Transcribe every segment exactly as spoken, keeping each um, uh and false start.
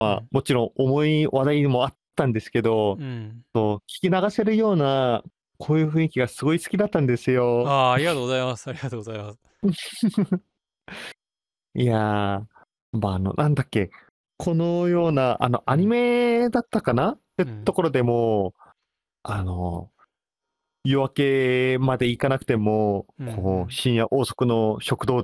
は、 うん。 もちろん重い話題もあったんですけど、 うん。 そう、聞き流せるような、こういう雰囲気がすごい好きだったんですよ。 ああ、ありがとうございます。ありがとうございます。 いや、ま、あの、なんだっけ、このような、あの、アニうん。 メだったかなってうん。 ところでも、あの、夜明けまで行かなくても、 うんうこう、 ん。 深夜遅くの食堂って、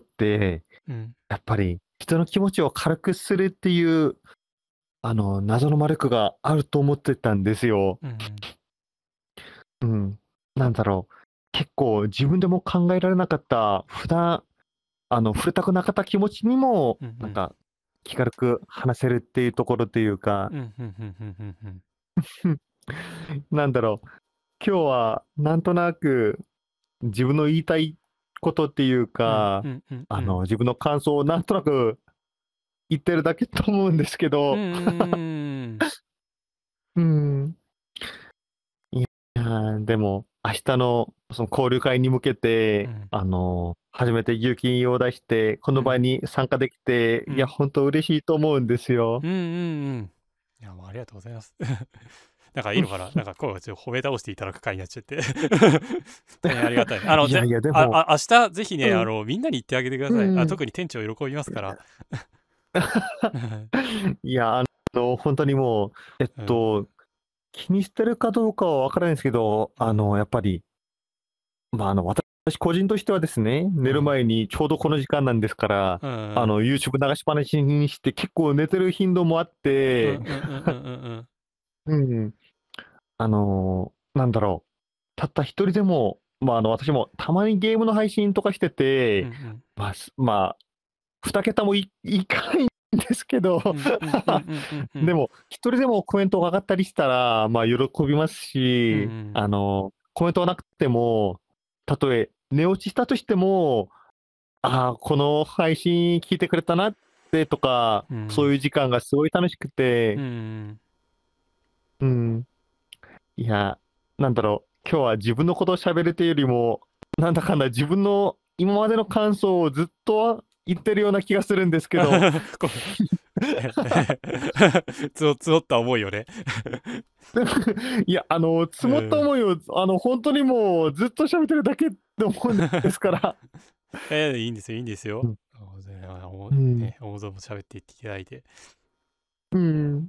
うん。 やっぱり人の気持ちを軽くするっていう、あの、謎の魔力があると思ってたんですよ。 うんうん。 うん。なんだろう、結構自分でも考えられなかった、普段、あの、触れたくなかった気持ちにも、 うんうん。 なんか、気軽く話せるっていうところっていうか、 うん、ふんふんふんふんふん。 なんだろう、今日はなんとなく、自分の言いたいことっていううん、 か、 うんうんうあの、 ん。 自分の感想をなんとなく言ってるだけと思うんですけど。 うんうんうんうんうん。 うーん。いや、でも、明日のその交流会に向けて、 うん。 あの、初めて勇気を出して、こうん。 の場に参加できて、いや、 うん。 ほんと嬉しいと思うんですよ。 うんうんうん。いや、もうありがとうございます。なんかいいのかな、なんか今日はちょっと褒め倒していただく回になっちゃって。大変ありがたい。あの、ぜいやいや、であもあ明日ぜひね、あうん。 の、みんなに言ってあげてください。あ、 うんうん。 特に店長喜びますから。 いや、あの、ほんとにもう、えっうん。 と、気にしてるかどうかは分からないんですけど、 うん。 あの、やっぱりま、あの、私個人としてはですね、寝るうん。 前にちょうどこの時間なんですから、 うんうんうん。 あの、YouTube 流しっぱなしにして結構寝てる頻度もあっうんて、 うんうんうんうんうん。 うんうん。あの、なんだろう、たった一人でも、ま、あの、私もたまにゲームの配信とかしてて、 うんうん。 ま、すまあ、に桁もいいかないんですけど、 うんうんうんうんうんうん。 でも、一人でもコメントが上がったりしたら、ま、喜びますうんうし、 ん。 あの、コメントがなくても、たとえ寝落ちしたとしても、ああ、この配信聞いてくれたなってとか、 うん。 そういう時間がすごい楽しくて、 うんうんうん。 うん。いや、なんだろう、今日は自分のことを喋るというよりも、なんだかんだ自分の今までの感想をずっと言ってるような気がするんですけど。 こつお募った思いをね。 いや、あの、積もったうん。 思いを、あの、ほんとにもうずっと喋ってるだけって思うんですから。 ええ、いいんですよいいんですよ。 うん。 あの、ぜあ、おうん。 ね、思う存分喋っていっていただいて。 うん。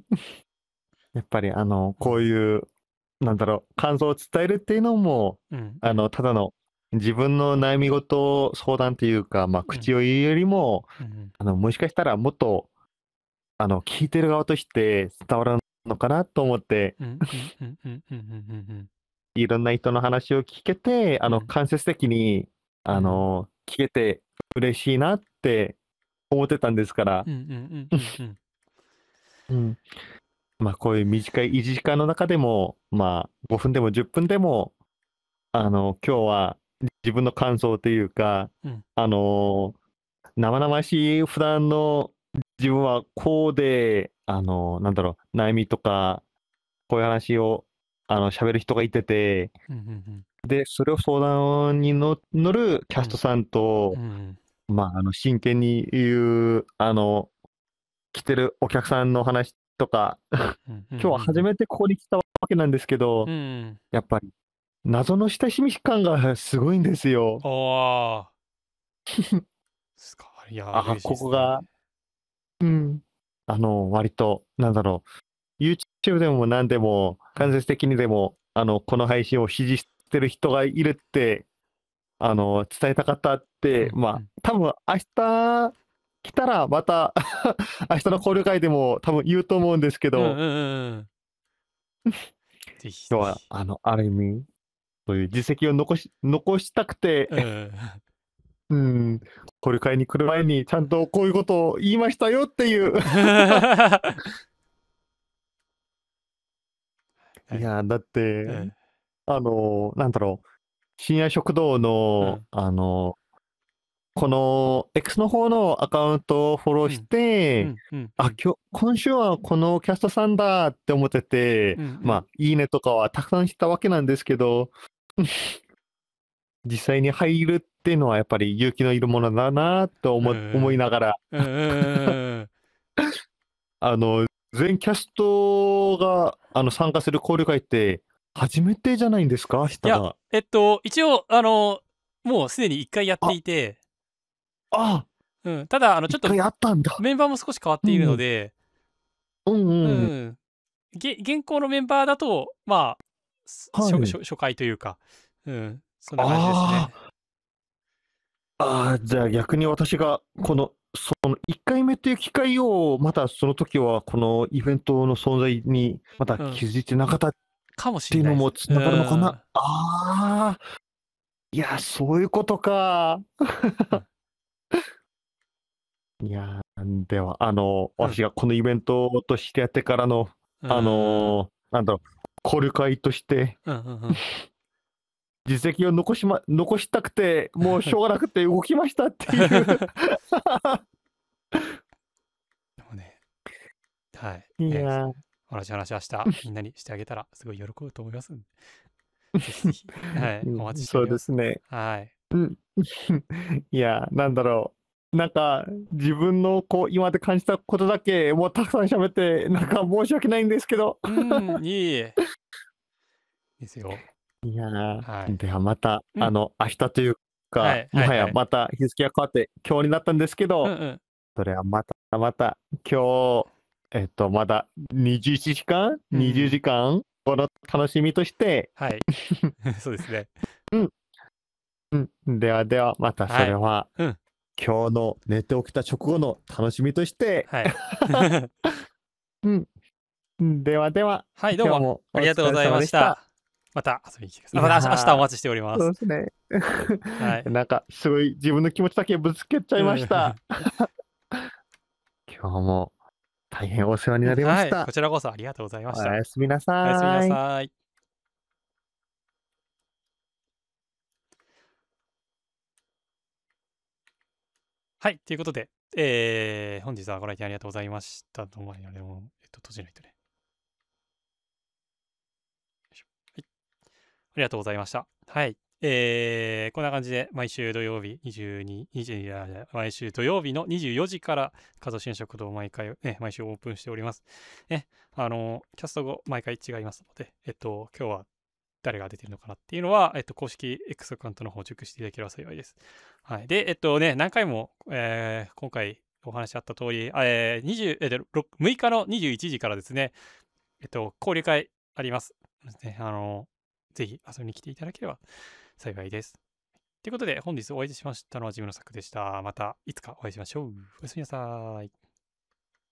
やっぱりあの、 うん。 こういう、なんだろう、感想を伝えるっていうのも、 うんうん。 あの、ただの自分の悩み事相談っていうか、ま、 うん。 口を言うよりも、 うんうん。 あの、もしかしたらもっと、あの、聞いてる側として伝わるのかなと思って。 うんうんうんうんうんうんうんうん。 いろんな人の話を聞けて、あの、 うん。 間接的に、あうん。 の、聞けて嬉しいなって思ってたんですから。 うんうんうんうんうん。 うん。ま、こういう短いいちじかんの中でも、まあ、ごふんでもじゅっぷんでも、あの、今日は自分の感想というか、 うん。 あの、生々しい普段の自分はこうで、あの、なんだろう、悩みとか、こういう話を、あの、喋る人がいてて、 うんうんうん。 で、それを相談にの乗るキうん。 ャストさんと、 うんうん。 ま、あの、真剣に言う、あの、来てるお客さんの話とか、 うんうんうん今日はうん。 初めてここに来たわけなんですけど、 うんうん。 やっぱり謎の親しみ感がすごいんですよ。 ああ。すか、いや、 ああ、 嬉しいですね。 ここがうん。あの、割と、なんだろう、YouTube でもなんでも、 うん。 間接的にでも、あの、この配信を支持してる人がいるって、あの、伝えたかったって、ま、 うんうん。 多分明日来たらまた明日の交流会でも多分言うと思うんですけど。 うんうんうんうん。ぜひ今日は、 ぜひ。 あの、ある意味、そういう実績を残し残したくて、 うん。 うん、交流会に来る前にちゃんとこういうことを言いましたよっていう。 はい。 いや、だって、 うん。 あの、なんだろう、深夜食堂の、 うん。 あの、この X の方のアカウントをフォローしうん。うて、 んうんうあ、 ん。 きょ今週はこのキャストさんだって思ってて、 うんうん。 ま、いいねとかはたくさんしたわけなんですけど、実際に入るっていうのはやっぱり勇気のいるものだなとおうんうも思いん。 ながら。 うんうんうんうんうん。 あの全キャストがあの参加する交流会って初めてじゃないんですか、明日いや、 が。 えっと、一応、あの、もうすでにいっかいやってあ、 いて、 あ、 うん、ただ、あの、ちょっと一回あったんだ。 メンバーも少し変わっているうんうん。 ので、 うんううん。 ん、げ現行のメンバーだと、まあ、すはい。 初初初回というか、うん、そんな感じですね。 ああ。ああ、じゃあ逆に私がこの、そのいっかいめっていう機会を、またその時はこのイベントの存在にまだうん。 気づいてなかったっかもしていうのんないです。うもつながるのかな。 ん。 ああ、いや、そういうことか。 うん。 いや、では、あの、 うん。 私がこのイベントとしてやってからの、 うんあうんうんうん。 の、なんだろう、交流会としてうんうんうん。 実績を残しま残したくて、もうしょうがなくて動きましたっていう。 でもね、はい。 いね、 や、 同じ話明日みんなにしてあげたらすごい喜ぶと思いますんで、ぜひぜひ、はい、お待うん、そうちしております。 ですね。 はい。 うん。いや、なんだろう。なんか、自分のこう、今まで感じたことだけ、もうたくさん喋って、なんか申し訳ないんですけど。 うーん、いえいえ。ですよ。 いや、 はい。 ではまた、 うん。 あの、明日というか、 はいもはやはいはい。 また日付が変わって今日になったんですけど、 うんうん。 それはまたまた、今日、えっと、まだにじゅういちじかんうんうんう ？にじゅうん。 時間、この楽しみとして、 はい。そうですね。 うん、うん、ではでは、またそはい。 れは、 うん。 今日の寝て起きた直後の楽しみとして、 はい。 うん、うん、ではでは、 はい、どうも今日もおありがとうござい疲れ様でした。 ました。また遊びに来てください。 いあ、また明日明日おや、 待ちしております。 そうですね。 はい。 なんかすごい自分の気持ちだけぶつけちゃいうました。 ん。 今日も大変お世話にうん、 なりましはい、 た。 こちらこそありがとうございまおした。 やすみなおやすみなさい。 さい。はい、ということで、えー、本日はご来店ありがとうございました。どうもありがとうございます。えっと、閉じないとね。よいしょ。はい。ありがとうございました。はい。えー、こんな感じで毎週土曜日にじゅうに、にじゅうに、いやいや毎週土曜日のにじゅうよじから加藤新食堂を毎回、ね、毎週オープンしております。ね、あの、キャスト後毎回違いますので、えっと、今日は誰が出てるのかなっていうのは、えっと、公式 X アカウントの方をチェックしていただければ幸いです。はい。で、えっとね、何回も、えー今回お話あった通り、あえー、にじゅうえーでろくむいかのにじゅういちじからですね、えっと、交流会あります。ね、あの、ぜひ遊びに来ていただければ幸いです。ということで、本日お会いしましたのはジムのサクでした。またいつかお会いしましょう。おやすみなさい。